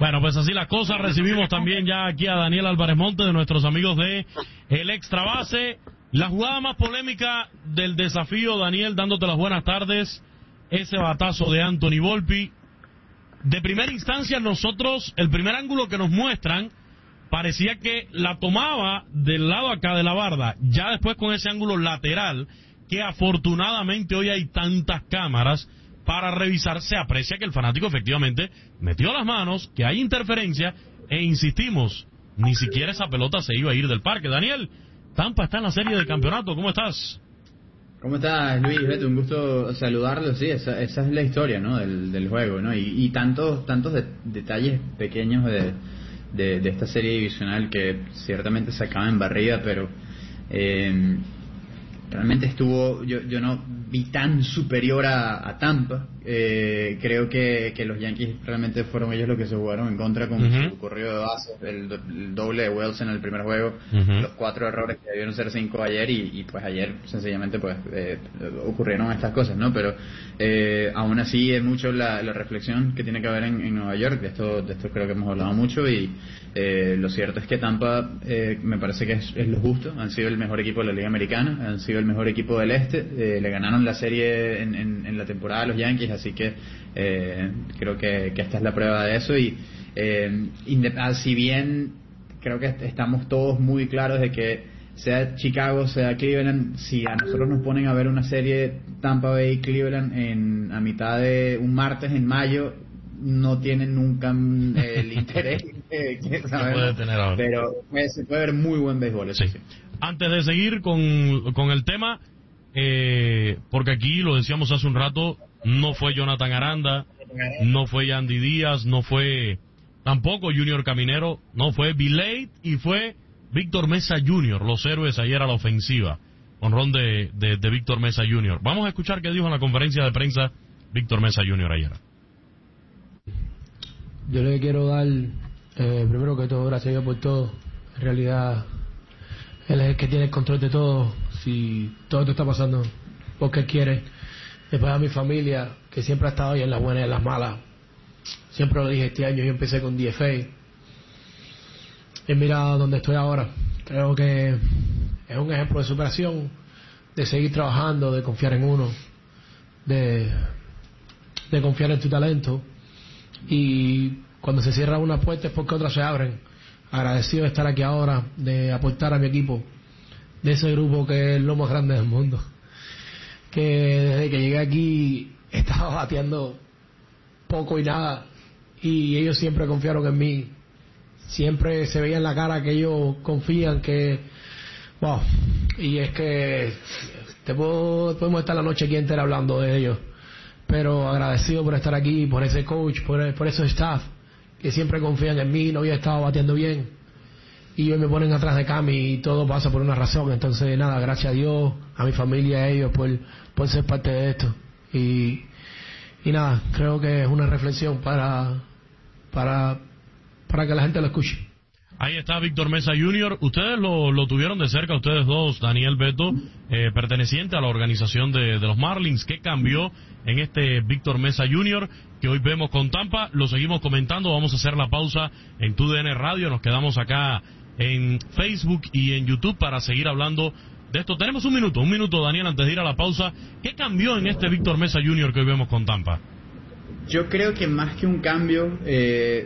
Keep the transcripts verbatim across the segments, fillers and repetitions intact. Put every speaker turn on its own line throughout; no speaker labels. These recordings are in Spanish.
Bueno, pues así las cosas. Recibimos también ya aquí a Daniel Álvarez Monte, de nuestros amigos de El Extra Base. La jugada más polémica del desafío, Daniel, dándote las buenas tardes, ese batazo de Anthony Volpi. De primera instancia, nosotros, el primer ángulo que nos muestran, parecía que la tomaba del lado acá de la barda. Ya después con ese ángulo lateral, que afortunadamente hoy hay tantas cámaras para revisar, se aprecia que el fanático efectivamente metió las manos, que hay interferencia, e insistimos, ni siquiera esa pelota se iba a ir del parque. Daniel, Tampa está en la serie de campeonato, ¿cómo estás?
¿Cómo estás, Luis? Beto, un gusto saludarlo. Sí, esa, esa es la historia, ¿no? del, del juego, ¿no? Y, y tantos tantos de, detalles pequeños de, de, de esta serie divisional que ciertamente se acaba en barrida, pero eh, realmente estuvo, yo yo no vi tan superior a, a Tampa. Eh, creo que, que los Yankees realmente fueron ellos los que se jugaron en contra con uh-huh. su corrido de base, el, el doble de Wells en el primer juego, uh-huh. los cuatro errores que debieron ser cinco ayer, y, y pues ayer sencillamente pues eh, ocurrieron estas cosas, ¿no? Pero eh, aún así es mucho la, la reflexión que tiene que haber en, en Nueva York. De esto de esto creo que hemos hablado mucho, y eh, lo cierto es que Tampa eh, me parece que es, es lo justo. Han sido el mejor equipo de la Liga Americana, han sido el mejor equipo del Este, eh, le ganaron la serie en, en, en la temporada a los Yankees, así que eh, creo que, que esta es la prueba de eso. Y eh, indep- si bien creo que estamos todos muy claros de que sea Chicago, sea Cleveland, si a nosotros nos ponen a ver una serie Tampa Bay Cleveland en a mitad de un martes en mayo, no tienen nunca el interés que, que sabemos, pero pues, se puede ver muy buen béisbol, eso sí.
Sí. Antes de seguir con, con el tema, eh, porque aquí lo decíamos hace un rato, no fue Jonathan Aranda, no fue Yandy Díaz, no fue tampoco Junior Caminero, no fue Vilade y fue Víctor Mesa junior, los héroes ayer a la ofensiva, honrón de, de, de Víctor Mesa junior Vamos a escuchar qué dijo en la conferencia de prensa Víctor Mesa junior ayer.
Yo le quiero dar, eh, primero que todo, gracias a Dios por todo. En realidad, Él es el que tiene el control de todo. Si todo esto está pasando porque Él quiere. Después a mi familia, que siempre ha estado ahí en las buenas y en las malas. Siempre lo dije, este año yo empecé con D F A. Y mira dónde estoy ahora. Creo que es un ejemplo de superación, de seguir trabajando, de confiar en uno, de, de confiar en tu talento. Y cuando se cierran unas puertas es porque otras se abren. Agradecido de estar aquí ahora, de aportar a mi equipo, de ese grupo que es lo más grande del mundo, que desde que llegué aquí estaba bateando poco y nada, y ellos siempre confiaron en mí. Siempre se veía en la cara que ellos confían, que wow. Y es que te puedo, podemos estar la noche aquí entera hablando de ellos, pero agradecido por estar aquí, por ese coach, por, por ese staff que siempre confían en mí. No había estado batiendo bien y hoy me ponen atrás de Cami, y todo pasa por una razón. Entonces nada, gracias a Dios, a mi familia, a ellos por, por ser parte de esto. Y, y nada, creo que es una reflexión para para para que la gente lo escuche.
Ahí está Víctor Mesa junior Ustedes lo, lo tuvieron de cerca, ustedes dos, Daniel, Beto, eh, perteneciente a la organización de, de los Marlins. ¿Qué cambió en este Víctor Mesa junior que hoy vemos con Tampa? Lo seguimos comentando. Vamos a hacer la pausa en T U D N Radio. Nos quedamos acá en Facebook y en YouTube para seguir hablando de esto. Tenemos un minuto, un minuto, Daniel, antes de ir a la pausa. ¿Qué cambió en este Víctor Mesa junior que hoy vemos con Tampa?
Yo creo que más que un cambio, eh,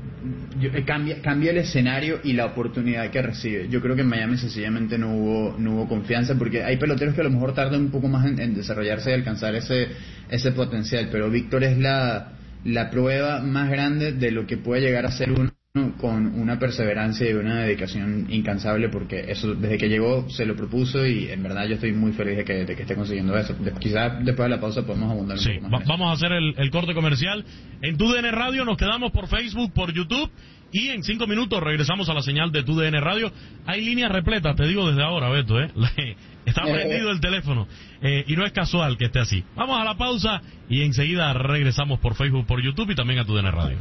yo, eh, cambia, cambia el escenario y la oportunidad que recibe. Yo creo que en Miami sencillamente no hubo no hubo confianza, porque hay peloteros que a lo mejor tardan un poco más en, en desarrollarse y alcanzar ese ese potencial, pero Víctor es la la prueba más grande de lo que puede llegar a ser uno con una perseverancia y una dedicación incansable, porque eso desde que llegó se lo propuso, y en verdad yo estoy muy feliz de que, de que esté consiguiendo eso. De, quizás después de la pausa podemos abundar un
sí,
poco más.
Va, vamos a hacer el, el corte comercial en T U D N Radio. Nos quedamos por Facebook, por YouTube, y en cinco minutos regresamos a la señal de T U D N Radio. Hay líneas repletas, te digo desde ahora, Beto, ¿eh? Está prendido el teléfono, eh, y no es casual que esté así. Vamos a la pausa y enseguida regresamos por Facebook, por YouTube y también a T U D N Radio.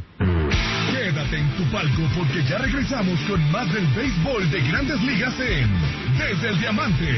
Quédate en tu palco, porque ya regresamos con más del béisbol de Grandes Ligas en Desde el Diamante.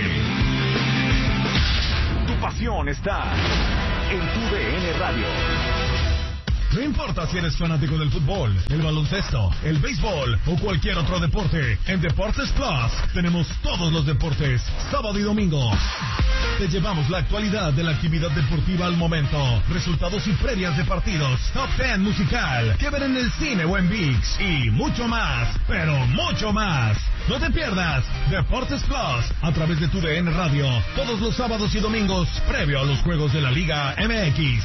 Tu pasión está en T U D N Radio. No importa si eres fanático del fútbol, el baloncesto, el béisbol o cualquier otro deporte, en Deportes Plus tenemos todos los deportes, sábado y domingo. Te llevamos la actualidad de la actividad deportiva al momento, resultados y previas de partidos, top ten musical, que ver en el cine o en ViX y mucho más, pero mucho más. No te pierdas Deportes Plus a través de tu D N Radio todos los sábados y domingos previo a los juegos de la Liga M X.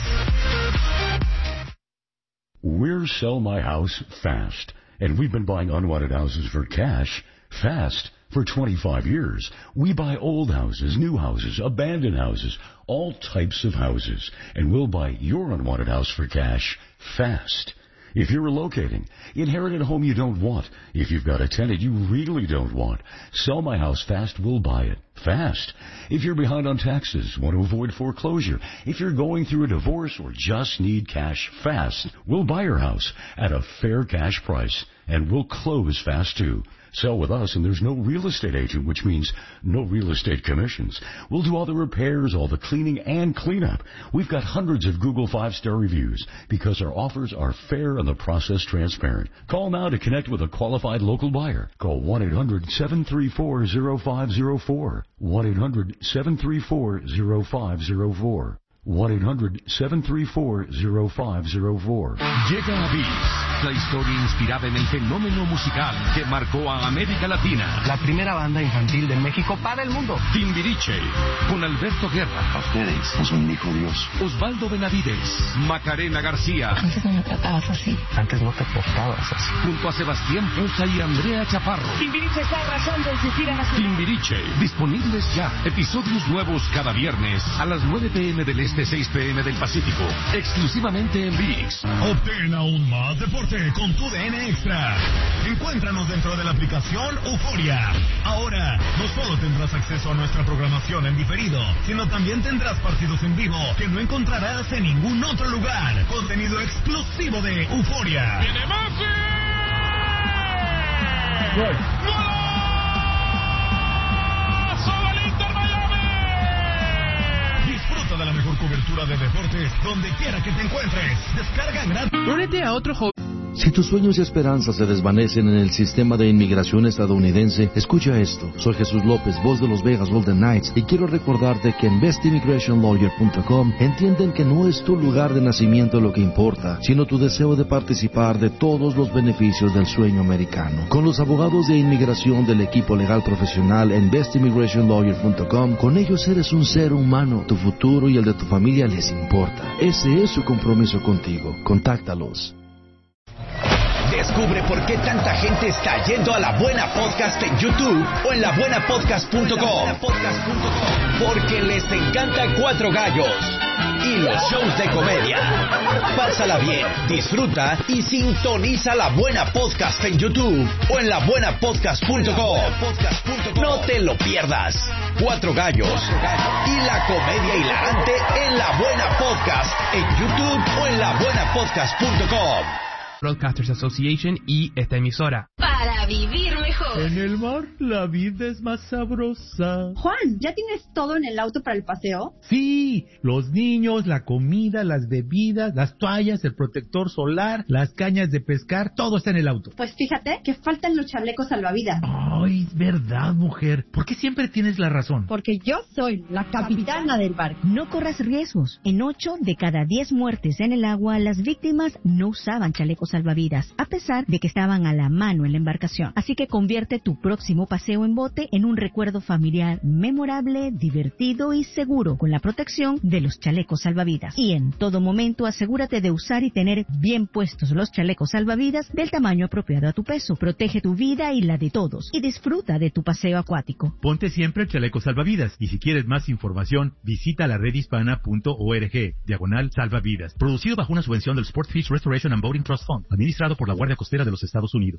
We're Sell My House Fast, and we've been buying unwanted houses for cash fast for twenty-five years. We buy old houses, new houses, abandoned houses, all types of houses, and we'll buy your unwanted house for cash fast. If you're relocating, inherit a home you don't want. If you've got a tenant you really don't want, Sell My House Fast will buy it fast. If you're behind on taxes, want to avoid foreclosure, if you're going through a divorce or just need cash fast, we'll buy your house at a fair cash price, and we'll close fast too. Sell with us, and there's no real estate agent, which means no real estate commissions. We'll do all the repairs, all the cleaning, and cleanup. We've got hundreds of Google five-star reviews because our offers are fair and the process transparent. Call now to connect with a qualified local buyer. Call one eight hundred seven three four zero five zero four. one eight hundred seven three four zero five zero four. one eight hundred seven three four zero five zero four.
Llega a ViX, la historia inspirada en el fenómeno musical que marcó a América Latina.
La primera banda infantil de México para el mundo.
Timbiriche, con Alberto Guerra.
Ustedes es un hijo Dios.
Osvaldo Benavides, Macarena García.
Antes no me tratabas así.
Antes no te portabas así.
Junto a Sebastián Poza y Andrea Chaparro.
Timbiriche está arrasando en su gira nacional.
Timbiriche, disponibles ya. Episodios nuevos cada viernes a las nueve pm del Este, seis pm del Pacífico, exclusivamente en ViX.
Obtén aún más deporte con tu D N Extra. Encuéntranos dentro de la aplicación Euforia. Ahora, no solo tendrás acceso a nuestra programación en diferido, sino también tendrás partidos en vivo que no encontrarás en ningún otro lugar. Contenido exclusivo de Euforia.
¡Tiene más!
¡Gol! Disfruta de la mejor cobertura de deportes donde quiera que te encuentres. Descarga gratis.
Únete a otro hobby.
Si tus sueños y esperanzas se desvanecen en el sistema de inmigración estadounidense, escucha esto. Soy Jesús López, voz de los Vegas Golden Knights, y quiero recordarte que en best immigration lawyer punto com entienden que no es tu lugar de nacimiento lo que importa, sino tu deseo de participar de todos los beneficios del sueño americano. Con los abogados de inmigración del equipo legal profesional en best immigration lawyer punto com, con ellos eres un ser humano. Tu futuro y el de tu familia les importa. Ese es su compromiso contigo. Contáctalos.
Descubre por qué tanta gente está yendo a La Buena Podcast en YouTube o en la buena podcast punto com. Porque les encanta Cuatro Gallos y los shows de comedia. Pásala bien, disfruta y sintoniza La Buena Podcast en YouTube o en la buena podcast punto com. No te lo pierdas. Cuatro Gallos y la comedia hilarante en La Buena Podcast en YouTube o en la buena podcast punto com.
Broadcasters Association y esta emisora.
Para vivir mejor.
En el mar la vida es más sabrosa.
Juan, ¿ya tienes todo en el auto para el paseo?
Sí, los niños, la comida, las bebidas, las toallas, el protector solar, las cañas de pescar, todo está en el auto.
Pues fíjate que faltan los chalecos salvavidas.
Ay, es verdad, mujer. ¿Por qué siempre tienes la razón?
Porque yo soy la capitana del barco.
No corras riesgos. En ocho de cada diez muertes en el agua, las víctimas no usaban chalecos salvavidas, a pesar de que estaban a la mano en la embarcación. Así que convierte tu próximo paseo en bote en un recuerdo familiar memorable, divertido y seguro, con la protección de los chalecos salvavidas. Y en todo momento asegúrate de usar y tener bien puestos los chalecos salvavidas del tamaño apropiado a tu peso. Protege tu vida y la de todos y disfruta de tu paseo acuático.
Ponte siempre el chaleco salvavidas, y si quieres más información, visita la red hispana punto org, diagonal salvavidas. Producido bajo una subvención del Sport Fish Restoration and Boating Trust Fund, administrado por la Guardia Costera de los Estados Unidos.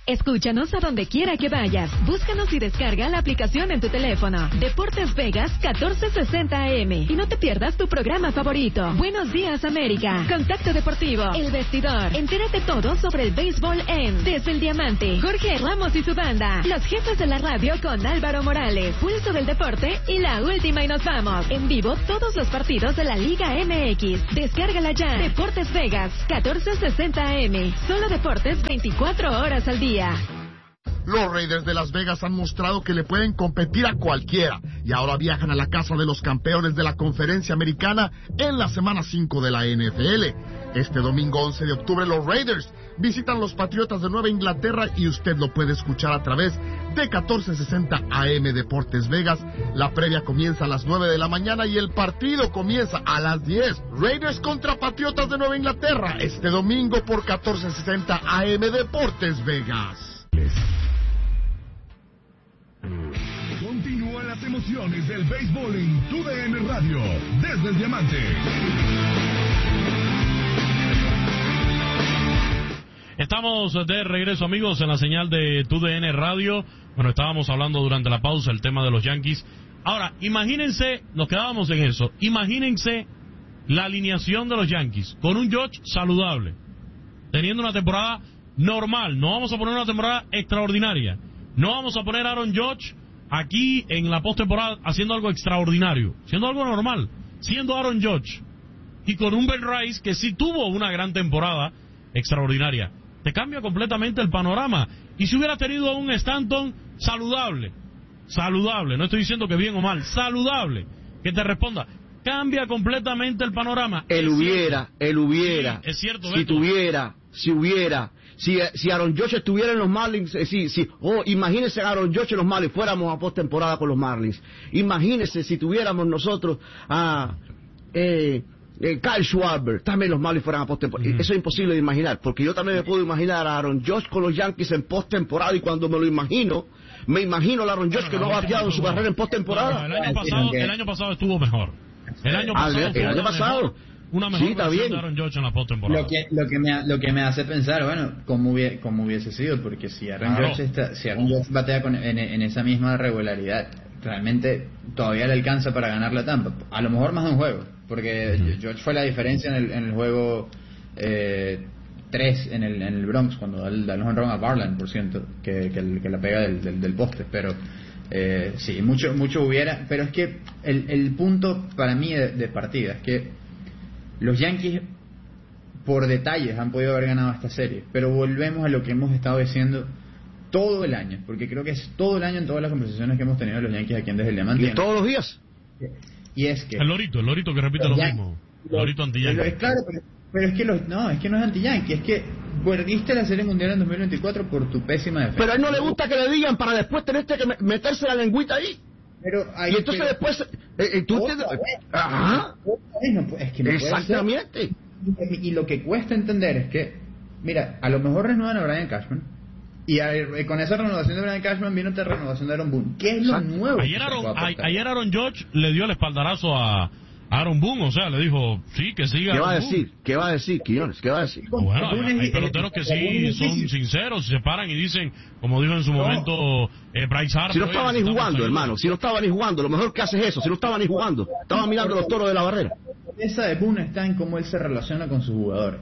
Escúchanos a donde quiera que vayas. Búscanos y descarga la aplicación en tu teléfono. Deportes Vegas catorce sesenta A M. Y no te pierdas tu programa favorito. Buenos días, América. Contacto Deportivo. El Vestidor. Entérate todo sobre el béisbol en Desde el Diamante. Jorge Ramos y su banda. Los jefes de la radio con Álvaro Morales. Pulso del Deporte y la última y nos vamos. En vivo todos los partidos de la Liga M X. Descárgala ya. Deportes Vegas catorce sesenta A M. Solo deportes veinticuatro horas al día.
Los Raiders de Las Vegas han mostrado que le pueden competir a cualquiera y ahora viajan a la casa de los campeones de la Conferencia Americana en la semana cinco de la N F L. Este domingo once de octubre los Raiders visitan los Patriotas de Nueva Inglaterra y usted lo puede escuchar a través de catorce sesenta A M Deportes Vegas. La previa comienza a las nueve de la mañana y el partido comienza a las diez. Raiders contra Patriotas de Nueva Inglaterra este domingo por catorce sesenta A M Deportes Vegas.
Continúan las emociones del béisbol en Tu D N Radio, desde el Diamante.
Estamos de regreso, amigos, en la señal de Tu D N Radio. Bueno, estábamos hablando durante la pausa el tema de los Yankees. Ahora, imagínense, nos quedábamos en eso, imagínense la alineación de los Yankees, con un George saludable, teniendo una temporada normal. No vamos a poner una temporada extraordinaria. No vamos a poner a Aaron Judge aquí en la postemporada haciendo algo extraordinario, siendo algo normal, siendo Aaron Judge. Y con un Ben Rice que sí tuvo una gran temporada extraordinaria. Te cambia completamente el panorama. Y si hubiera tenido a un Stanton saludable, saludable, no estoy diciendo que bien o mal, saludable, que te responda, cambia completamente el panorama.
El
es
hubiera,
cierto.
el hubiera,
sí, es cierto,
si
Beto.
tuviera, si hubiera, si, si Aaron Judge estuviera en los Marlins, eh, si, si, oh, imagínese a Aaron Judge en los Marlins, fuéramos a postemporada con los Marlins. Imagínese si tuviéramos nosotros a eh, eh, Kyle Schwarber, también los Marlins fueran a postemporada. Mm. Eso es imposible de imaginar, porque yo también me puedo imaginar a Aaron Judge con los Yankees en postemporada, y cuando me lo imagino, me imagino a Aaron Judge bueno, que no ha bateado en su carrera en postemporada.
El año pasado, el año pasado estuvo mejor. El año pasado,
ah, el año pasado.
Una mejor
sí, está bien.
De Aaron Judge en la postemporada.
Lo que, lo, que me, lo que me hace pensar, bueno, cómo hubiese, cómo hubiese sido, porque si Aaron
claro.
Judge está, si Aaron Judge batea con, en, en esa misma regularidad, realmente todavía le alcanza para ganar la Tampa. A lo mejor más de un juego, porque uh-huh. Judge fue la diferencia en el, en el juego eh, tres en el, en el Bronx, cuando da el, da el home run a Barland, por ciento, que, que, el, que la pega del, del, del poste, pero eh, sí, mucho mucho hubiera, pero es que el, el punto para mí de, de partida es que los Yankees por detalles han podido haber ganado esta serie, pero volvemos a lo que hemos estado diciendo todo el año, porque creo que es todo el año en todas las conversaciones que hemos tenido los Yankees aquí en Desde el Diamante.
¿Y todos los días?
Y es que
el Lorito, el Lorito que repite lo
Yan-
mismo, el Lorito anti-Yankee.
Claro, pero, pero es que los, no, es que no es anti-Yankee, es que perdiste la Serie Mundial en dos mil veinticuatro por tu pésima defensa.
Pero a él no le gusta que le digan para después tenerte que meterse la lengüita ahí.
Pero ahí,
y entonces
pero,
después eh, eh, tú te... Ajá.
No, es que no
exactamente.
Y, y lo que cuesta entender es que, mira, a lo mejor renuevan a Brian Cashman y a, eh, con esa renovación de Brian Cashman viene otra renovación de Aaron Boone. ¿Qué es lo Exacto. nuevo?
Ayer Aaron, a, ayer Aaron Judge le dio el espaldarazo a Aaron Boone, o sea, le dijo, sí, que siga.
¿Qué
Aaron
va a
Boone.
decir? ¿Qué va a decir, Quiñones? ¿Qué va a decir?
Bueno, hay, hay peloteros que sí son sinceros, se paran y dicen, como dijo en su momento eh, Bryce Harper.
Si no estaban ni jugando, hermano, si no estaban ni jugando, lo mejor que hace es eso, si no estaban ni jugando, estaban mirando los toros de la barrera.
Esa de Boone está en cómo él se relaciona con su jugador.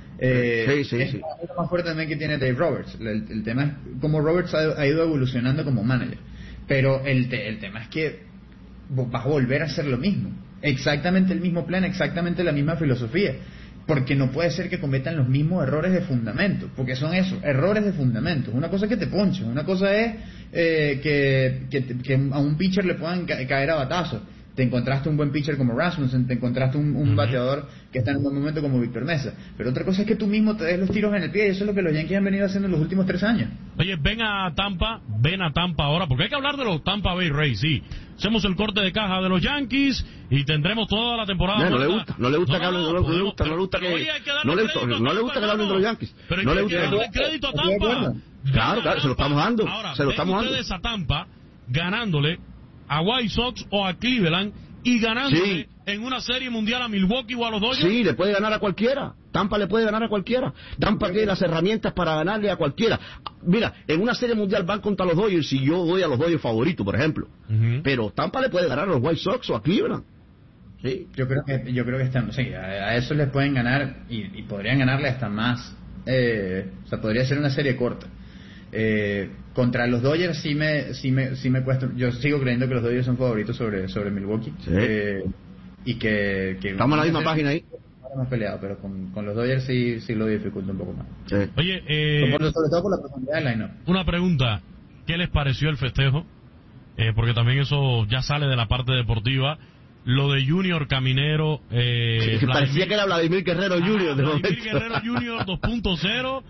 Eh,
sí, sí,
es
sí.
lo más fuerte también que tiene Dave Roberts. El, el tema es cómo Roberts ha, ha ido evolucionando como manager. Pero el, te, el tema es que vas a volver a hacer lo mismo. Exactamente el mismo plan, exactamente la misma filosofía. Porque no puede ser que cometan los mismos errores de fundamento. Porque son eso, errores de fundamento. Una cosa es que te ponches, una cosa es eh, que, que, que a un pitcher le puedan ca- caer a batazos. Te encontraste un buen pitcher como Rasmussen, te encontraste un, un uh-huh. bateador que está en un buen momento como Víctor Mesa. Pero otra cosa es que tú mismo te des los tiros en el pie, y eso es lo que los Yankees han venido haciendo en los últimos tres años.
Oye, ven a Tampa, ven a Tampa ahora, porque hay que hablar de los Tampa Bay Rays, sí. Hacemos el corte de caja de los Yankees y tendremos toda la temporada.
No, no le gusta, no le gusta no, que hablen, no, no, no le gusta, no le gusta que,
oye, que
no le gusta, no le gusta que hablen de los Yankees.
Pero
no
hay
le
que
gusta
darle crédito a Tampa.
Claro, claro, se lo estamos dando,
ahora,
se lo estamos dando.
Ustedes a Tampa ganándole a White Sox o a Cleveland y ganándole sí. en una serie mundial a Milwaukee o a los Dodgers.
Sí, le puede ganar a cualquiera. Tampa le puede ganar a cualquiera. Tampa tiene las herramientas para ganarle a cualquiera. Mira, en una serie mundial van contra los Dodgers y yo doy a los Dodgers favoritos, por ejemplo. Uh-huh. Pero Tampa le puede ganar a los White Sox o a Cleveland.
Sí. Yo creo que yo creo que están, sí, a, a eso les pueden ganar y, y podrían ganarle hasta más. Eh, o sea, podría ser una serie corta. Eh, contra los Dodgers sí me sí me sí me cuesta. Yo sigo creyendo que los Dodgers son favoritos sobre sobre Milwaukee. Sí. Eh, y que, que
estamos en la misma página ahí.
Hemos peleado, pero con, con los Dodgers sí sí lo dificulta un poco más.
Sí.
Oye, eh,
sobre, sobre todo por la profundidad del line-up.
Una pregunta, ¿qué les pareció el festejo? Eh, porque también eso ya sale de la parte deportiva. Lo de Junior Caminero, eh,
sí, parecía que era Vladimir Guerrero ah, Junior de
Vladimir momento. Guerrero Junior dos punto cero.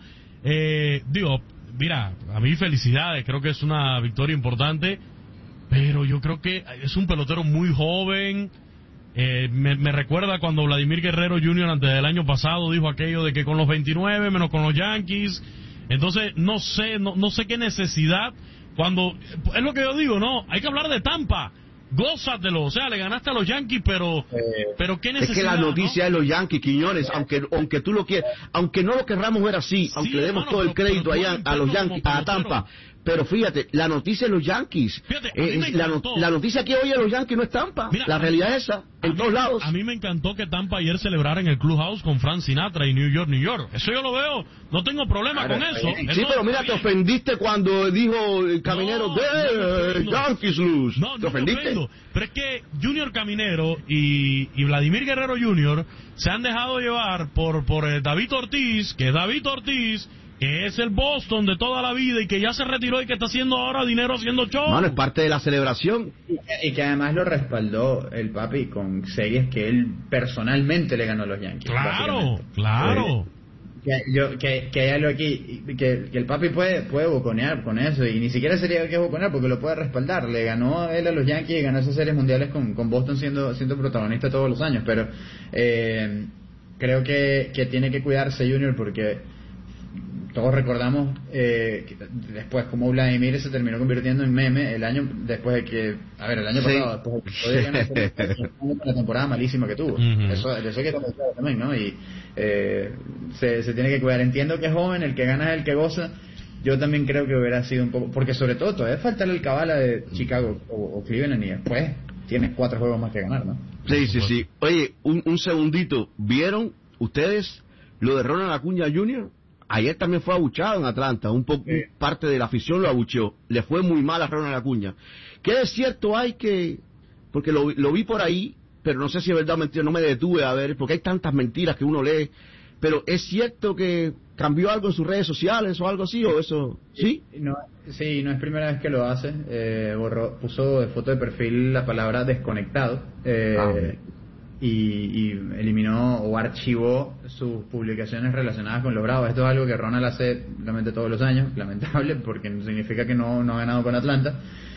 Eh, digo, mira, a mí felicidades, creo que es una victoria importante, pero yo creo que es un pelotero muy joven. Eh, me, me recuerda cuando Vladimir Guerrero Junior antes del año pasado dijo aquello de que con los veintinueve menos con los Yankees. Entonces no sé, no, no sé qué necesidad, cuando es lo que yo digo, no, hay que hablar de Tampa. Gózatelo, o sea, le ganaste a los Yankees, pero eh, pero qué necesidad.
Es que la noticia, ¿no?, es los Yankees, Quiñones, aunque aunque tú lo quieras, aunque no lo querramos ver así, sí, aunque le demos hermano, todo el crédito pero, pero allá a los Yankees, a Tampa, pero fíjate, la noticia es los Yankees. Fíjate, eh, la, no, la noticia que hoy es los Yankees no es Tampa. Mira, la realidad es esa, en todos lados.
A mí me encantó que Tampa ayer celebrara en el Clubhouse con Frank Sinatra y New York, New York. Eso yo lo veo, no tengo problema claro, con eso.
Bien. Sí, pero mira, te ofendiste cuando dijo el Caminero no, de no Yankees lose.
No, no
¿Te ofendiste?
Me pero es que Junior Caminero y, y Vladimir Guerrero Junior se han dejado llevar por, por eh, David Ortiz, que es David Ortiz, que es el Boston de toda la vida y que ya se retiró y que está haciendo ahora dinero haciendo show.
Bueno, es parte de la celebración.
Y que, y que además lo respaldó el papi con series que él personalmente le ganó a los Yankees.
Claro, claro.
Eh, que, yo, que, que hay algo aquí, que, que el papi puede, puede boconear con eso y ni siquiera sería que boconear porque lo puede respaldar. Le ganó a él a los Yankees y ganó esas series mundiales con, con Boston siendo, siendo protagonista todos los años. Pero eh, creo que, que tiene que cuidarse Junior porque todos recordamos eh, después como Vladimir se terminó convirtiendo en meme el año después de que, a ver, el año sí. pasado después de que la temporada malísima que tuvo. Uh-huh. Eso, de eso hay que estar claro también, ¿no? Y eh, se, se tiene que cuidar. Entiendo que es joven, el que gana es el que goza. Yo también creo que hubiera sido un poco, porque sobre todo todavía falta el cabala de Chicago o, o Cleveland y después tienes cuatro juegos más que ganar, ¿no?
Sí, sí, sí. Oye, un, un segundito, ¿vieron ustedes lo de Ronald Acuña junior? Ayer también fue abuchado en Atlanta, un poco sí. Parte de la afición lo abucheó, le fue muy mal a Ronald Acuña. ¿Qué de cierto hay que, porque lo, lo vi por ahí, pero no sé si es verdad o mentira, no me detuve a ver, porque hay tantas mentiras que uno lee, pero ¿es cierto que cambió algo en sus redes sociales o algo así, o eso, sí?
No, sí, no es primera vez que lo hace, eh, borró, puso de foto de perfil la palabra desconectado, eh, ah, Y, y eliminó o archivó sus publicaciones relacionadas con los Bravos. Esto es algo que Ronald hace realmente todos los años, lamentable, porque significa que no, no ha ganado con Atlanta.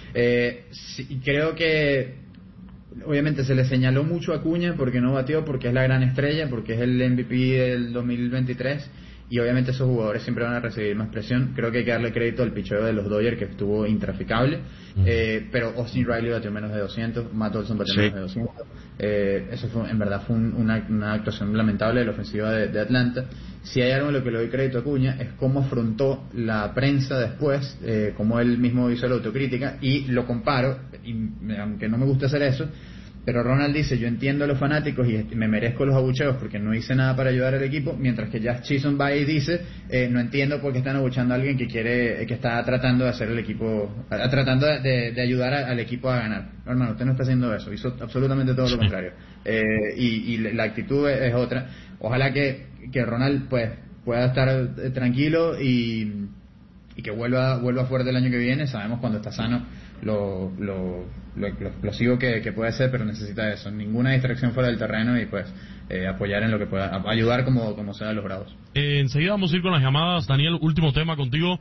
Eh, sí, creo que obviamente se le señaló mucho a Acuña porque no batió, porque es la gran estrella, porque es el M V P del dos mil veintitrés, y obviamente esos jugadores siempre van a recibir más presión. Creo que hay que darle crédito al picheo de los Dodgers, que estuvo intraficable, uh-huh. eh, pero Austin Riley batió menos de doscientos, Matt Olson batió sí. menos de doscientos. Eh, eso fue, en verdad fue un, una, una actuación lamentable de la ofensiva de, de Atlanta. Si hay algo en lo que le doy crédito a Acuña es cómo afrontó la prensa después, eh, cómo él mismo hizo la autocrítica, y lo comparo, y aunque no me gusta hacer eso, pero Ronald dice, yo entiendo a los fanáticos y me merezco los abucheos porque no hice nada para ayudar al equipo, mientras que Jazz Chisholm va y dice, eh, no entiendo por qué están abuchando a alguien que quiere, que está tratando de hacer el equipo, a, tratando de, de, de ayudar a, al equipo a ganar. No, hermano, usted no está haciendo eso, hizo absolutamente todo lo contrario. Eh, y, y la actitud es, es otra. Ojalá que, que Ronald pues pueda estar eh, tranquilo y, y que vuelva, vuelva fuerte el año que viene. Sabemos cuando está sano lo, lo, lo, lo explosivo que, que puede ser, pero necesita eso, ninguna distracción fuera del terreno y pues eh, apoyar en lo que pueda, ayudar como, como sea a los Bravos.
Eh, enseguida vamos a ir con las llamadas. Daniel, último tema contigo.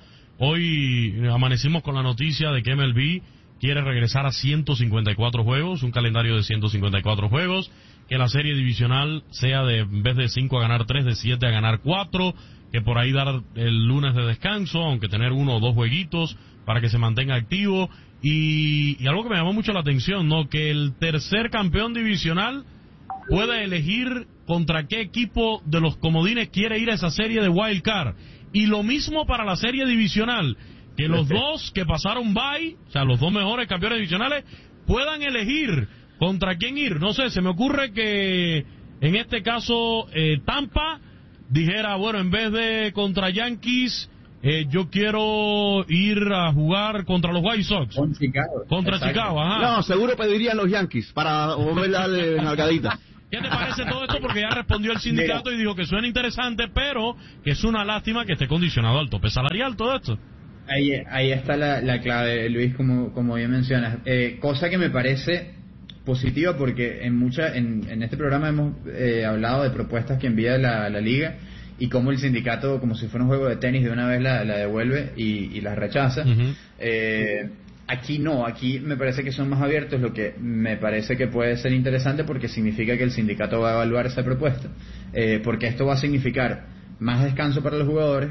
Hoy amanecimos con la noticia de que M L B quiere regresar a ciento cincuenta y cuatro juegos, un calendario de ciento cincuenta y cuatro juegos, que la serie divisional sea de, en vez de cinco a ganar tres, de siete a ganar cuatro, que por ahí dar el lunes de descanso, aunque tener uno o dos jueguitos para que se mantenga activo. Y, y algo que me llamó mucho la atención, ¿no? Que el tercer campeón divisional pueda elegir contra qué equipo de los comodines quiere ir a esa serie de Wild Card. Y lo mismo para la serie divisional, que los dos que pasaron bye, o sea, los dos mejores campeones divisionales, puedan elegir contra quién ir. No sé, se me ocurre que en este caso eh, Tampa dijera, bueno, en vez de contra Yankees, eh, yo quiero ir a jugar contra los White Sox.
Con Chicago.
Contra
Exacto.
Chicago, ajá.
No, seguro pedirían los Yankees para volver a darle nalgadita.
¿Qué te parece todo esto? Porque ya respondió el sindicato Mira. y dijo que suena interesante, pero que es una lástima que esté condicionado al tope salarial todo esto.
Ahí, ahí está la, la clave, Luis, como, como bien mencionas. Eh, cosa que me parece positiva porque en mucha en, en este programa hemos eh, hablado de propuestas que envía la, la liga y cómo el sindicato, como si fuera un juego de tenis, de una vez la, la devuelve y, y las rechaza. Uh-huh. Eh, aquí no, aquí me parece que son más abiertos, lo que me parece que puede ser interesante porque significa que el sindicato va a evaluar esa propuesta, eh, porque esto va a significar más descanso para los jugadores.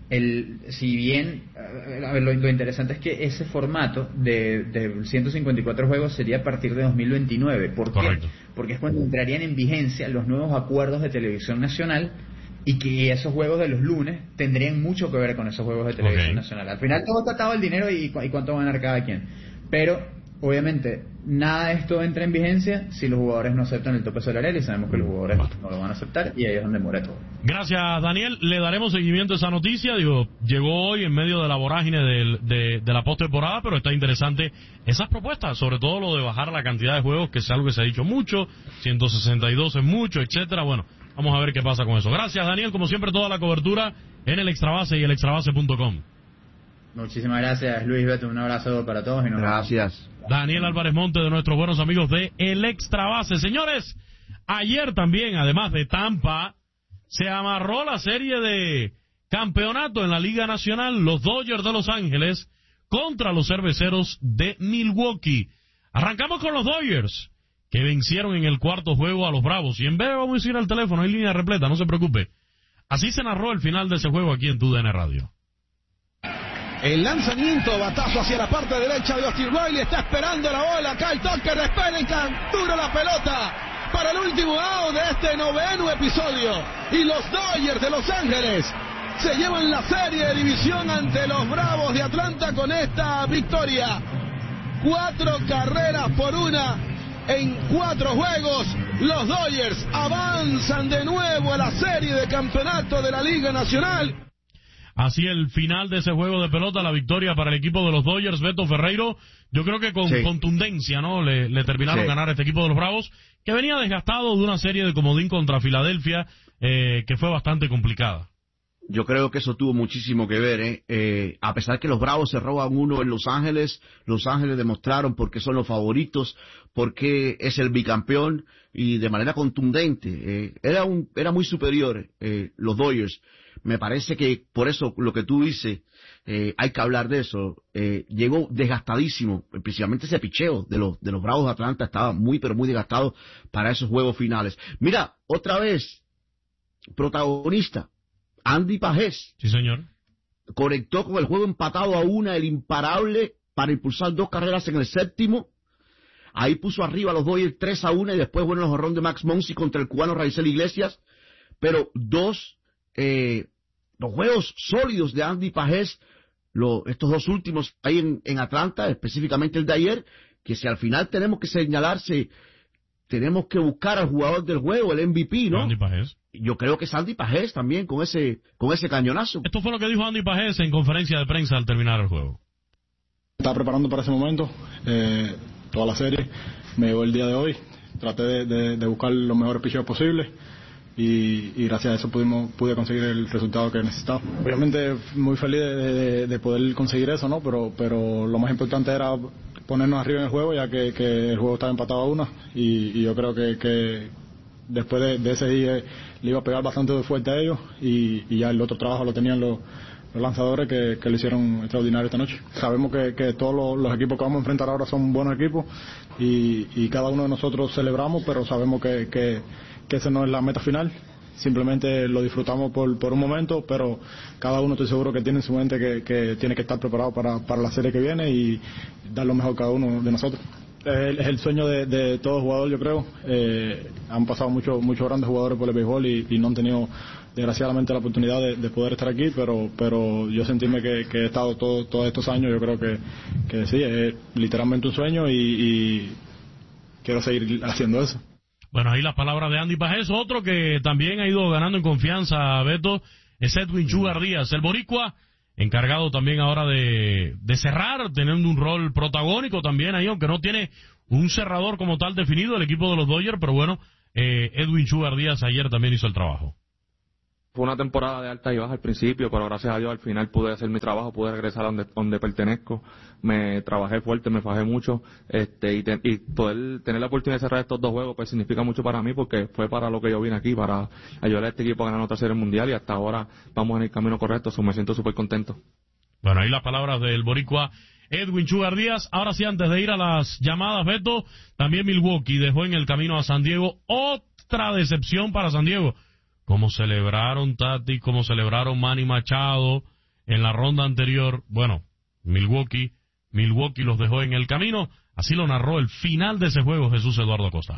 El, si bien, a ver, lo, lo interesante es que ese formato de, de ciento cincuenta y cuatro juegos sería a partir de dos mil veintinueve. ¿Por qué? Correcto. Porque es cuando entrarían en vigencia los nuevos acuerdos de televisión nacional y que esos juegos de los lunes tendrían mucho que ver con esos juegos de televisión okay. nacional. Al final todo está atado al dinero y, y cuánto va a ganar cada quien. Pero, obviamente, nada de esto entra en vigencia si los jugadores no aceptan el tope salarial y sabemos que los jugadores no lo van a aceptar y ahí es donde muere todo.
Gracias, Daniel. Le daremos seguimiento a esa noticia. Digo, llegó hoy en medio de la vorágine del, de, de la postemporada, pero está interesante esas propuestas, sobre todo lo de bajar la cantidad de juegos, que es algo que se ha dicho mucho, ciento sesenta y dos es mucho, etcétera. Bueno, vamos a ver qué pasa con eso. Gracias, Daniel. Como siempre, toda la cobertura en el Extrabase y el extrabase punto com.
Muchísimas gracias, Luis, Beto. Un abrazo para todos. Y nos
gracias.
Vemos.
Daniel Álvarez Monte, de nuestros buenos amigos de El Extrabase. Señores, ayer también, además de Tampa, se amarró la serie de campeonato en la Liga Nacional, los Dodgers de Los Ángeles contra los Cerveceros de Milwaukee. Arrancamos con los Dodgers, que vencieron en el cuarto juego a los Bravos. Y en breve vamos a ir al teléfono, hay línea repleta, no se preocupe. Así se narró el final de ese juego aquí en Tu D N Radio.
El lanzamiento, batazo hacia la parte derecha de Austin Riley, está esperando la bola, Kyle Tucker despega y captura la pelota para el último out de este noveno episodio. Y los Dodgers de Los Ángeles se llevan la serie de división ante los Bravos de Atlanta con esta victoria. Cuatro carreras por una en cuatro juegos. Los Dodgers avanzan de nuevo a la serie de campeonato de la Liga Nacional.
Así el final de ese juego de pelota, la victoria para el equipo de los Dodgers. Beto Ferreiro, yo creo que con sí. contundencia, ¿no? Le, le terminaron sí. ganar a este equipo de los Bravos, que venía desgastado de una serie de comodín contra Filadelfia, eh, que fue bastante complicada.
Yo creo que eso tuvo muchísimo que ver, ¿eh? Eh, a pesar que los Bravos se roban uno en Los Ángeles, Los Ángeles demostraron por qué son los favoritos, por qué es el bicampeón, y de manera contundente. Eh, era un, era muy superior, eh, los Dodgers. Me parece que por eso lo que tú dices, eh, hay que hablar de eso. Eh, llegó desgastadísimo, principalmente ese picheo de los, de los Bravos de Atlanta estaba muy pero muy desgastado para esos juegos finales. Mira, otra vez, protagonista, Andy Pajés.
Sí, señor.
Conectó con el juego empatado a una, el imparable, para impulsar dos carreras en el séptimo. Ahí puso arriba a los Dodgers tres a uno y después, bueno, los horrón de Max Muncy contra el cubano Raisel Iglesias. Pero dos, eh, los juegos sólidos de Andy Pajés, lo, estos dos últimos ahí en, en Atlanta, específicamente el de ayer, que si al final tenemos que señalarse, tenemos que buscar al jugador del juego, el M V P, ¿no?
Andy Pajés.
Yo creo que es Andy Pajés también con ese, con ese cañonazo.
Esto fue lo que dijo Andy Pajés en conferencia de prensa al terminar el juego.
Estaba preparando para ese momento, eh, toda la serie, me llegó el día de hoy, traté de, de, de buscar los mejores picheos posibles y, y gracias a eso pudimos, pude conseguir el resultado que necesitaba. Obviamente muy feliz de, de, de poder conseguir eso, ¿no? Pero, pero lo más importante era ponernos arriba en el juego, ya que, que el juego estaba empatado a una y, y yo creo que, que después de, de ese día le iba a pegar bastante fuerte a ellos y, y ya el otro trabajo lo tenían los, los lanzadores que, que lo hicieron extraordinario esta noche. Sabemos que, que todos los, los equipos que vamos a enfrentar ahora son buenos equipos y, y cada uno de nosotros celebramos, pero sabemos que, que, que esa no es la meta final. Simplemente lo disfrutamos por, por un momento, pero cada uno estoy seguro que tiene en su mente que, que tiene que estar preparado para, para la serie que viene y dar lo mejor cada uno de nosotros. es el, es el sueño de, de todo jugador, yo creo. Eh, han pasado muchos muchos grandes jugadores por el béisbol y, y no han tenido desgraciadamente la oportunidad de, de poder estar aquí, pero pero yo sentirme que, que he estado todo, todos estos años, yo creo que, que sí, es literalmente un sueño y, y quiero seguir haciendo eso.
Bueno, ahí las palabras de Andy Pajés. Otro que también ha ido ganando en confianza, Beto, es Edwin Sugar Díaz, el boricua, encargado también ahora de, de cerrar, teniendo un rol protagónico también ahí, aunque no tiene un cerrador como tal definido el equipo de los Dodgers, pero bueno, eh, Edwin Sugar Díaz ayer también hizo el trabajo.
Fue una temporada de alta y baja al principio, pero gracias a Dios al final pude hacer mi trabajo, pude regresar a donde, donde pertenezco. Me trabajé fuerte, me fajé mucho, este, y, te, y poder tener la oportunidad de cerrar estos dos juegos, pues significa mucho para mí, porque fue para lo que yo vine aquí, para ayudar a este equipo a ganar otra serie mundial, y hasta ahora vamos en el camino correcto, so me siento súper contento.
Bueno, ahí las palabras del boricua Edwin Sugar Díaz. Ahora sí, antes de ir a las llamadas, Beto, también Milwaukee dejó en el camino a San Diego. Otra decepción para San Diego. Como celebraron Tati, como celebraron Manny Machado en la ronda anterior. Bueno, Milwaukee, Milwaukee los dejó en el camino. Así lo narró el final de ese juego Jesús Eduardo Acosta.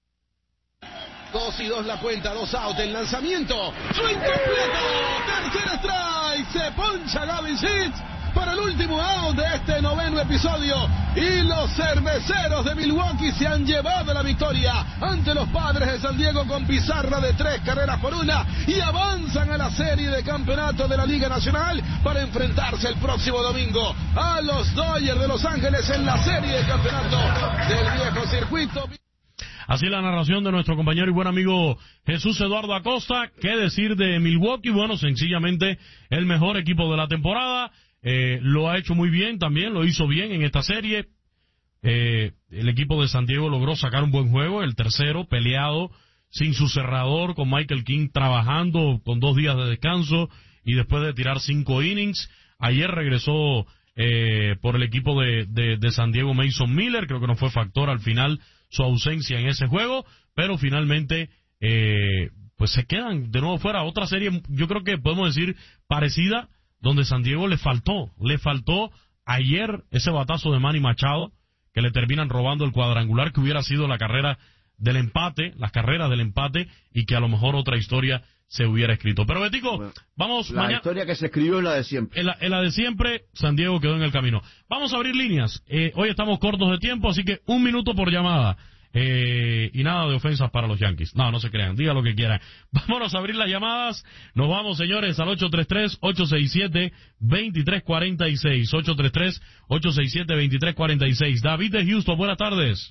Dos y dos la cuenta, dos out, el lanzamiento. ¡Swing completo! ¡Tercer strike! Se poncha Gavin Sheets para el último out de este noveno episodio. Y los cerveceros de Milwaukee se han llevado la victoria ante los Padres de San Diego con pizarra de tres carreras por una y avanzan a la serie de campeonato de la Liga Nacional para enfrentarse el próximo domingo a los Dodgers de Los Ángeles en la serie de campeonato del viejo circuito.
Así la narración de nuestro compañero y buen amigo Jesús Eduardo Acosta. ¿Qué decir de Milwaukee? Bueno, sencillamente el mejor equipo de la temporada. Eh, lo ha hecho muy bien también, lo hizo bien en esta serie. Eh, el equipo de San Diego logró sacar un buen juego, el tercero, peleado, sin su cerrador, con Michael King trabajando con dos días de descanso y después de tirar cinco innings. Ayer regresó eh, por el equipo de, de, de San Diego Mason Miller, creo que no fue factor al final su ausencia en ese juego, pero finalmente eh, pues se quedan de nuevo fuera. Otra serie, yo creo que podemos decir parecida, donde San Diego le faltó, le faltó ayer ese batazo de Manny Machado, que le terminan robando el cuadrangular, que hubiera sido la carrera del empate, las carreras del empate, y que a lo mejor otra historia se hubiera escrito. Pero Betico, bueno, vamos
la
mañana.
historia que se escribió es la de siempre.
En la, en la de siempre, San Diego quedó en el camino. Vamos a abrir líneas. Eh, hoy estamos cortos de tiempo, así que un minuto por llamada. Eh, y nada de ofensas para los Yankees. No, no se crean, diga lo que quieran. Vámonos a abrir las llamadas. Nos vamos, señores, al ocho tres tres, ocho seis siete, dos tres cuatro seis. ocho tres tres, ocho seis siete, dos tres cuatro seis. David de Houston, buenas tardes.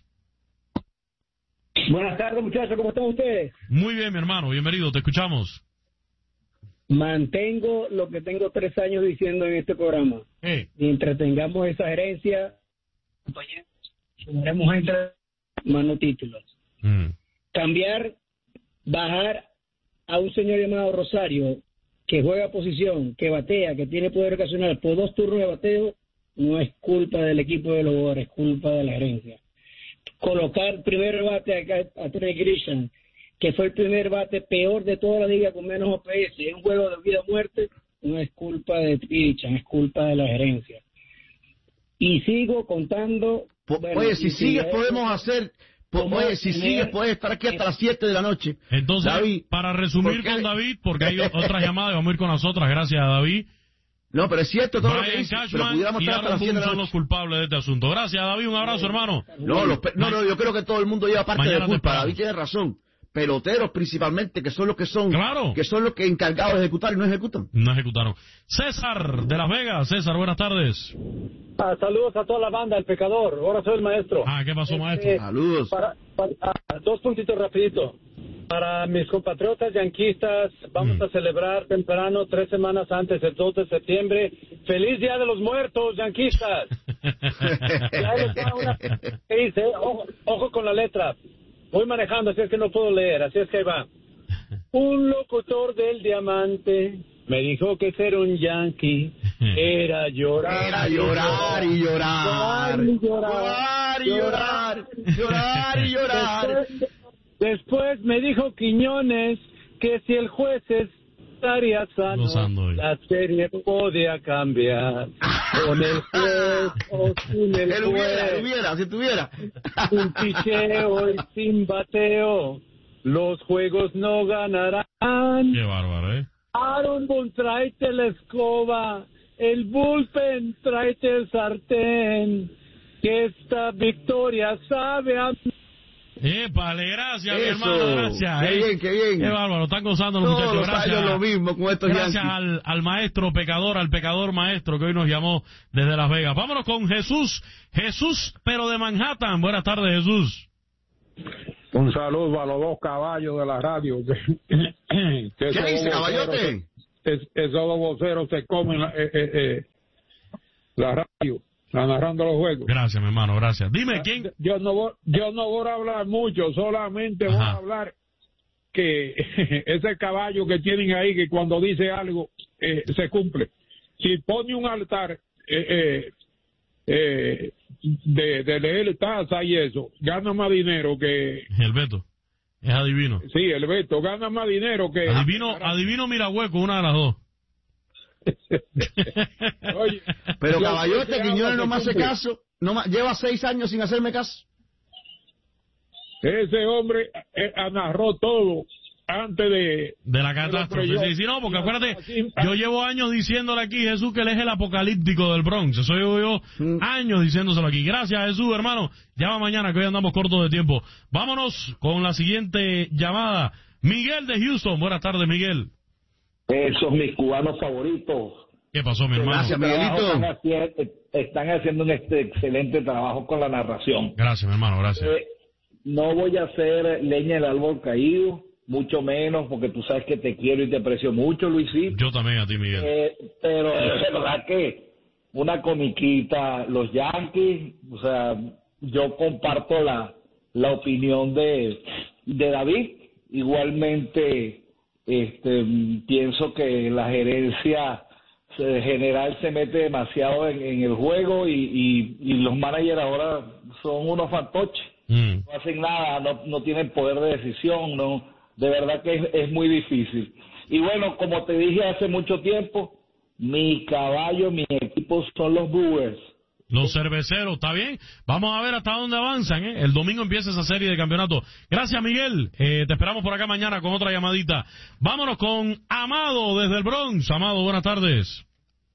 Buenas tardes, muchachos, ¿cómo están ustedes?
Muy bien, mi hermano, bienvenido, te escuchamos.
Mantengo lo que tengo tres años diciendo en este programa.
Eh.
Mientras tengamos esa gerencia, tendremos gente más títulos.
Mm.
Cambiar, bajar a un señor llamado Rosario, que juega posición, que batea, que tiene poder ocasional por dos turnos de bateo, no es culpa del equipo de los jugadores, es culpa de la gerencia. Colocar primer bate a, a Tony Grisham, que fue el primer bate peor de toda la liga con menos O P S, en un juego de vida o muerte, no es culpa de Grisham, es culpa de la gerencia. Y sigo contando.
Po, bueno, oye, si sigues podemos hacer, po, oye, si sigues puedes estar aquí hasta las siete de la noche.
Entonces,
David,
para resumir con David, porque hay otras llamadas y vamos a ir con las otras, gracias a David.
No, pero es cierto todo
Brian
lo que dice,
Cashman
pero pudiéramos
y
estar hasta las siete de la
son
noche.
los culpables de este asunto. Gracias, David, un abrazo, hermano.
No, los, no, no, yo creo que todo el mundo lleva parte
Mañana
de culpa. David tiene razón. Peloteros principalmente, que son los que son,
claro,
que son los que encargados de ejecutar y no ejecutan.
No ejecutaron. César de Las Vegas. César, buenas tardes.
Ah, saludos a toda la banda, El Pecador. Ahora soy el maestro.
Ah, ¿qué pasó,
este,
maestro?
Saludos.
Para, para, ah, dos puntitos rapidito. Para mis compatriotas yanquistas, vamos mm. a celebrar temprano, tres semanas antes, el dos de septiembre. ¡Feliz Día de los Muertos, yanquistas! Ya les da una... ¿Qué dice? Ojo, ojo con la letra. Voy manejando, así es que no puedo leer, así es que ahí va. Un locutor del Diamante me dijo que ser un yankee era llorar.
Era llorar y llorar.
Llorar y llorar.
Llorar y llorar. Llorar y llorar.
Después, después me dijo Quiñones que si el juez es estaría sano,
Gozando hoy.
la serie podía cambiar. Con el juez o sin el
Él hubiera,
juez.
él hubiera, si tuviera.
Sin picheo y sin bateo, los juegos no ganarán.
Qué bárbaro, ¿eh?
Aaron Boone, tráete la escoba, el bullpen, tráete el sartén, que esta victoria sabe a...
Épale, gracias, mi
Eso.
hermano, gracias.
Qué
¿eh?
bien, qué bien.
Qué bárbaro, están gozando los
Todos
muchachos.
los
Gracias.
años lo mismo con estos
Gracias
Yankees.
al, al maestro pecador, al pecador maestro que hoy nos llamó desde Las Vegas. Vámonos con Jesús, Jesús, pero de Manhattan. Buenas tardes, Jesús.
Un saludo a los dos caballos de la radio. Que, que
¿Qué
esos
dice,
dos
caballote?
voceros se- es- esos dos voceros se comen la, eh, eh, eh, la radio, la narrando los juegos.
Gracias, mi hermano, gracias. Dime, ¿quién?
Yo no voy, yo no voy a hablar mucho, solamente voy a
Ajá.
hablar que ese caballo que tienen ahí, que cuando dice algo, eh, se cumple. Si pone un altar eh, eh, eh, de, de leer taza y eso, gana más dinero que...
El Beto. Es adivino.
Sí, el Beto gana más dinero que...
Adivino, adivino Mirahueco, una de las dos.
Oye,
Pero
yo-
caballote,
yo-
Quiñones no me hace
cumple.
caso. No ma- lleva seis años sin hacerme caso.
Ese hombre eh, narró todo antes de...
De la catástrofe.
Pero yo-
Sí, sí, no, porque acuérdate,
así-
yo llevo años diciéndole aquí, Jesús, que él es el apocalíptico del Bronx. Eso llevo yo años diciéndoselo aquí. Gracias, Jesús, hermano. Llama mañana, que hoy andamos cortos de tiempo. Vámonos con la siguiente llamada. Miguel de Houston. Buenas tardes, Miguel.
Esos mis cubanos favoritos.
¿Qué pasó, mi hermano?
Gracias, Miguelito. Están haciendo, están haciendo un este excelente trabajo con la narración.
Gracias, mi hermano, gracias.
Eh, no voy a hacer leña del árbol caído, mucho menos, porque tú sabes que te quiero y te aprecio mucho, Luisito.
Yo también a ti, Miguel.
Eh, pero es verdad que una comiquita, los Yankees, o sea, yo comparto la, la opinión de, de David. Igualmente, este, pienso que la gerencia eh, general se mete demasiado en, en el juego y, y, y los managers ahora son unos fantoches.
Mm.
No hacen nada, no, no tienen poder de decisión, no, de verdad que es, es muy difícil. Y bueno, como te dije hace mucho tiempo, mi caballo, mi equipo son los Brewers.
Los cerveceros, ¿está bien? Vamos a ver hasta dónde avanzan, ¿eh? El domingo empieza esa serie de campeonato. Gracias, Miguel. Eh, te esperamos por acá mañana con otra llamadita. Vámonos con Amado desde el Bronx. Amado, buenas tardes.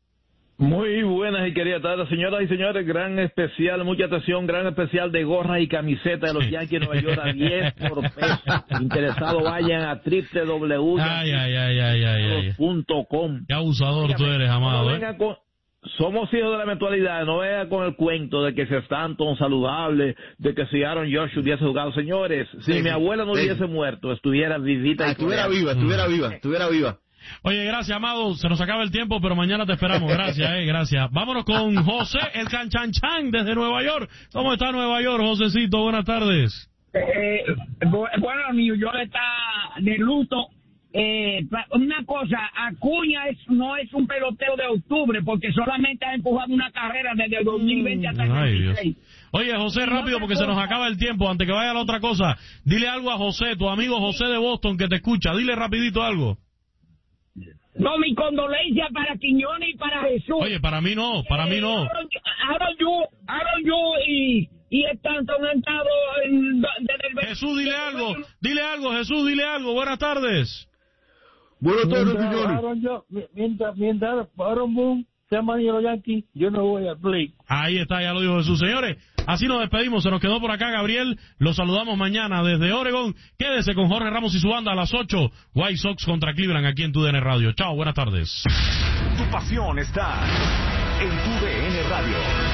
Muy buenas y queridas tardes, señoras y señores. Gran especial, mucha atención, gran especial de gorras y camisetas de los Yankees de Nueva York a diez por peso. Interesados vayan a doble u doble u doble u
Ay, ay, ay, ay, ay, ay.
punto com.
Qué abusador tú eres, Amado,
No
¿eh?
vengan con- somos hijos de la eventualidad, no vengan con el cuento de que si Stanton saludable, de que si Aaron Josh hubiese jugado. Señores, si
Sí,
mi abuela no
sí.
hubiese muerto, estuviera vivita
Ah,
y
estuviera
coleando.
viva, estuviera viva, estuviera viva.
Oye, gracias, Amado. Se nos acaba el tiempo, pero mañana te esperamos. Gracias, eh, gracias. Vámonos con José, el Canchanchan, desde Nueva York. ¿Cómo está Nueva York, Josecito? Buenas tardes.
Eh, bu- bueno, New York está de luto. Eh, pa- una cosa, Acuña es, no es un pelotero de octubre porque solamente ha empujado una carrera desde el dos mil veinte hasta el
Ay, Dios.
veintiséis.
Oye, José, rápido, porque se nos acaba el tiempo. Antes que vaya a la otra cosa, dile algo a José, tu amigo José de Boston, que te escucha. Dile rapidito algo.
No, mi condolencia para Quiñones y para Jesús.
Oye, para mí no, para mí no.
Aaron, Aaron Yu, Aaron Yu y, y Stanton han estado en, desde el...
Jesús, dile algo, dile algo, Jesús, dile algo. Buenas tardes.
Buenas tardes,
Mientras
señores.
Aaron yo- mientras, mientras Aaron Boone sea maní los Yankees, yo no voy a play.
Ahí está, ya lo dijo Jesús. Señores, así nos despedimos. Se nos quedó por acá Gabriel. Los saludamos mañana desde Oregon. Quédese con Jorge Ramos y su banda a las ocho. White Sox contra Cleveland aquí en Tu D N Radio. Chao, buenas tardes.
Tu pasión está en Tu D N Radio.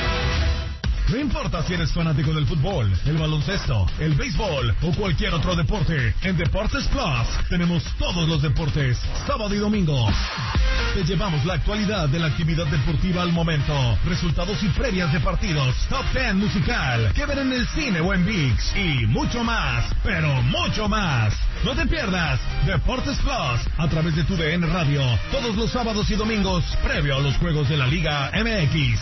No importa si eres fanático del fútbol, el baloncesto, el béisbol o cualquier otro deporte, en Deportes Plus tenemos todos los deportes, sábado y domingo. Te llevamos la actualidad de la actividad deportiva al momento, resultados y previas de partidos, top ten musical, que ver en el cine o en ViX y mucho más, pero mucho más. No te pierdas Deportes Plus a través de Tu D N Radio, todos los sábados y domingos, previo a los juegos de la Liga M X.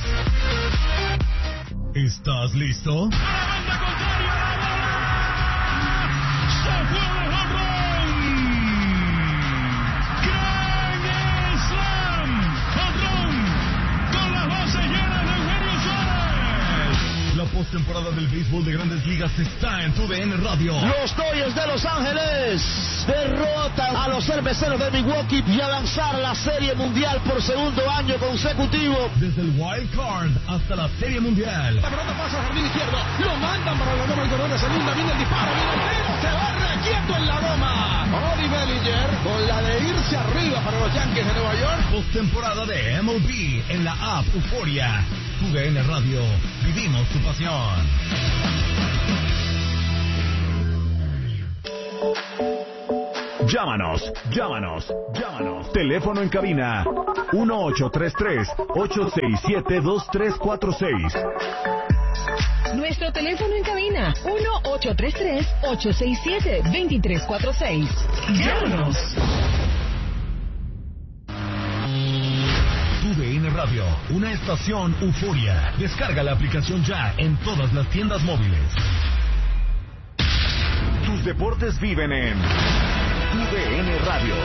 ¿Estás listo? postemporada del béisbol de Grandes Ligas está en tu D N Radio.
Los Dodgers de Los Ángeles derrotan a los cerveceros de Milwaukee y avanzar a la Serie Mundial por segundo año consecutivo.
Desde el Wild Card hasta la Serie Mundial.
La pelota pasa al jardín izquierdo, lo mandan para la goma, el corredor de segunda, viene el disparo, viene el tiro, se va requieto en la goma. Cody Bellinger con la de irse arriba para los Yankees de Nueva York.
Postemporada de M L B en la app Euforia. Tu D N Radio, vivimos tu pasión.
Llámanos, llámanos, llámanos. Teléfono en cabina uno ocho tres tres, ocho seis siete, dos tres cuatro seis.
Nuestro teléfono en cabina uno ocho tres tres, ocho seis siete, dos tres cuatro seis. Llámanos.
Tu D N Radio, una estación Euforia. Descarga la aplicación ya en todas las tiendas móviles.
Tus deportes viven en Tu D N Radio.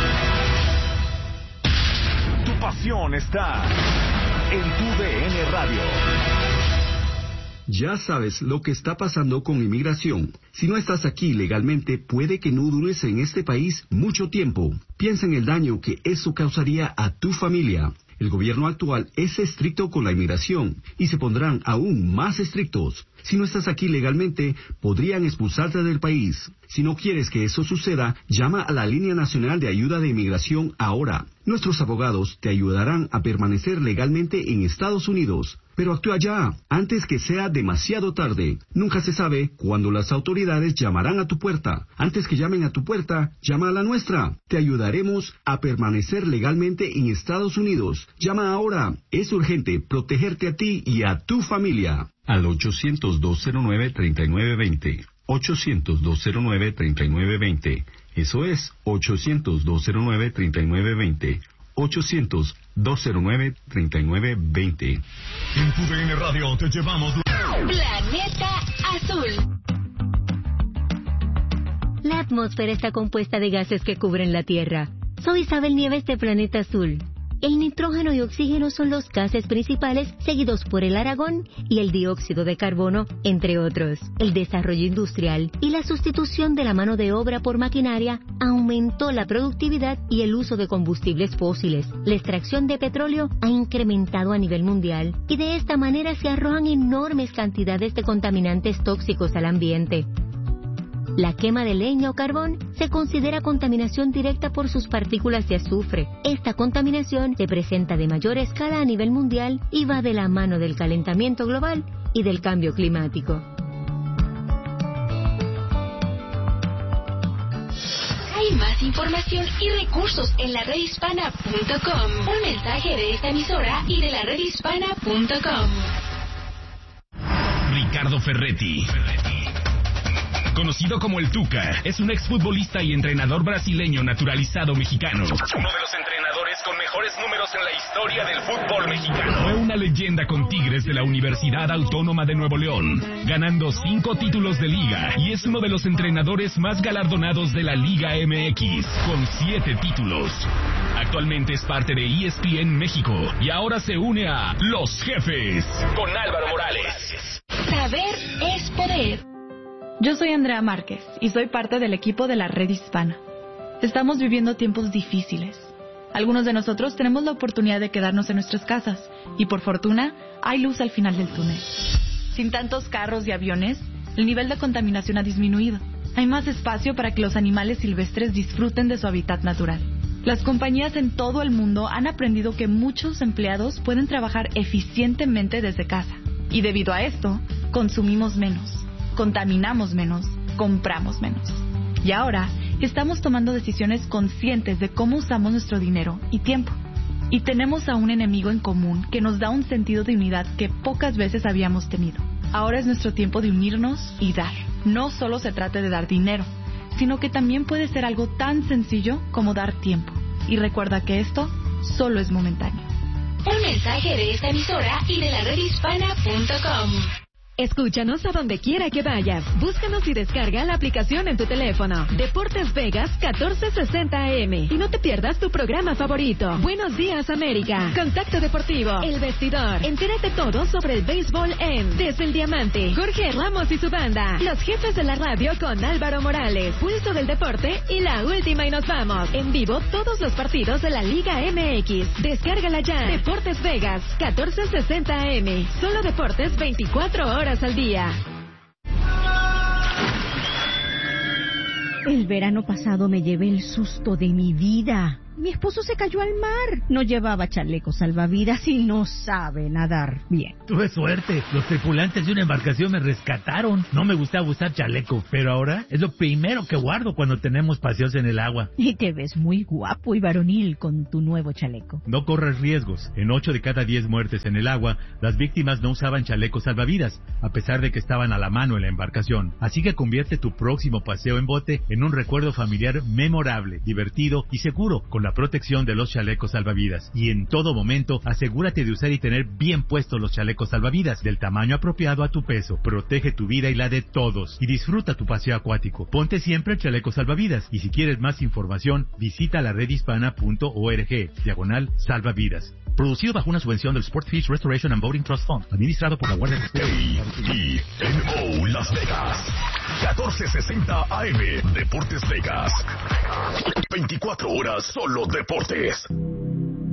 Tu pasión está en Tu D N Radio.
Ya sabes lo que está pasando con inmigración. Si no estás aquí legalmente, puede que no dures en este país mucho tiempo. Piensa en el daño que eso causaría a tu familia. El gobierno actual es estricto con la inmigración y se pondrán aún más estrictos. Si no estás aquí legalmente, podrían expulsarte del país. Si no quieres que eso suceda, llama a la Línea Nacional de Ayuda de Inmigración ahora. Nuestros abogados te ayudarán a permanecer legalmente en Estados Unidos. Pero actúa ya, antes que sea demasiado tarde. Nunca se sabe cuándo las autoridades llamarán a tu puerta. Antes que llamen a tu puerta, llama a la nuestra. Te ayudaremos a permanecer legalmente en Estados Unidos. Llama ahora. Es urgente protegerte a ti y a tu familia. Al ochocientos, dos cero nueve, treinta y nueve veinte. ochocientos, dos cero nueve, treinta y nueve veinte. Eso es ochocientos, dos cero nueve, treinta y nueve veinte. ochocientos, dos cero nueve, treinta y nueve veinte.
En Tu D N Radio te llevamos...
Planeta Azul.
La atmósfera está compuesta de gases que cubren la Tierra. Soy Isabel Nieves de Planeta Azul. El nitrógeno y oxígeno son los gases principales, seguidos por el argón y el dióxido de carbono, entre otros. El desarrollo industrial y la sustitución de la mano de obra por maquinaria aumentó la productividad y el uso de combustibles fósiles. La extracción de petróleo ha incrementado a nivel mundial y de esta manera se arrojan enormes cantidades de contaminantes tóxicos al ambiente. La quema de leña o carbón se considera contaminación directa por sus partículas de azufre. Esta contaminación se presenta de mayor escala a nivel mundial y va de la mano del calentamiento global y del cambio climático.
Hay más información y recursos en la red hispana punto com. Un mensaje de esta emisora y de la red hispana punto com.
Ricardo Ferretti. Conocido como el Tuca, es un exfutbolista y entrenador brasileño naturalizado mexicano. Uno de los entrenadores con mejores números en la historia del fútbol mexicano. Fue una leyenda con Tigres de la Universidad Autónoma de Nuevo León, ganando cinco títulos de liga, y es uno de los entrenadores más galardonados de la Liga M X, con siete títulos. Actualmente es parte de E S P N México y ahora se une a Los Jefes con Álvaro Morales.
Saber es poder.
Yo soy Andrea Márquez y soy parte del equipo de la Red Hispana. Estamos viviendo tiempos difíciles. Algunos de nosotros tenemos la oportunidad de quedarnos en nuestras casas y por fortuna hay luz al final del túnel. Sin tantos carros y aviones, el nivel de contaminación ha disminuido. Hay más espacio para que los animales silvestres disfruten de su hábitat natural. Las compañías en todo el mundo han aprendido que muchos empleados pueden trabajar eficientemente desde casa. Y debido a esto, consumimos menos. Contaminamos menos, compramos menos. Y ahora estamos tomando decisiones conscientes de cómo usamos nuestro dinero y tiempo. Y tenemos a un enemigo en común que nos da un sentido de unidad que pocas veces habíamos tenido. Ahora es nuestro tiempo de unirnos y dar. No solo se trata de dar dinero, sino que también puede ser algo tan sencillo como dar tiempo. Y recuerda que esto solo es momentáneo.
Un mensaje de esta emisora y de la red hispana punto com. Escúchanos a donde quiera que vayas. Búscanos y descarga la aplicación en tu teléfono. Deportes Vegas catorce sesenta A M. Y no te pierdas tu programa favorito. Buenos días, América. Contacto Deportivo. El Vestidor. Entérate todo sobre el béisbol en Desde el Diamante. Jorge Ramos y su banda. Los jefes de la radio con Álvaro Morales. Pulso del Deporte y la última y nos vamos. En vivo todos los partidos de la Liga M X. Descárgala ya. Deportes Vegas catorce sesenta A M. Solo deportes veinticuatro horas al día.
El verano pasado me llevé el susto de mi vida. Mi esposo se cayó al mar. No llevaba chaleco salvavidas y no sabe nadar bien.
Tuve suerte. Los tripulantes de una embarcación me rescataron. No me gustaba usar chaleco, pero ahora es lo primero que guardo cuando tenemos paseos en el agua.
Y te ves muy guapo y varonil con tu nuevo chaleco.
No corras riesgos. En ocho de cada diez muertes en el agua, las víctimas no usaban chalecos salvavidas, a pesar de que estaban a la mano en la embarcación. Así que convierte tu próximo paseo en bote en un recuerdo familiar memorable, divertido y seguro, con la protección de los chalecos salvavidas. Y en todo momento, asegúrate de usar y tener bien puestos los chalecos salvavidas, del tamaño apropiado a tu peso. Protege tu vida y la de todos. Y disfruta tu paseo acuático. Ponte siempre el chaleco salvavidas. Y si quieres más información, visita la red hispana punto org, diagonal salvavidas. Producido bajo una subvención del Sportfish Restoration and Boating Trust Fund, administrado por la Guardia Costera.
Y N O Las Vegas, catorce sesenta A M, Deportes Vegas. veinticuatro horas solo deportes.